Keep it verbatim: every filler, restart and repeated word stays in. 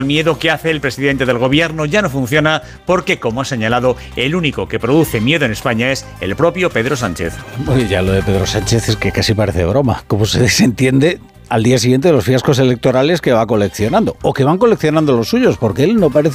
El miedo que hace el presidente del gobierno ya no funciona porque, como ha señalado, el único que produce miedo en España es el propio Pedro Sánchez. Pues ya lo de Pedro Sánchez es que casi parece broma. Como se desentiende al día siguiente de los fiascos electorales que va coleccionando, o que van coleccionando los suyos, porque él no parece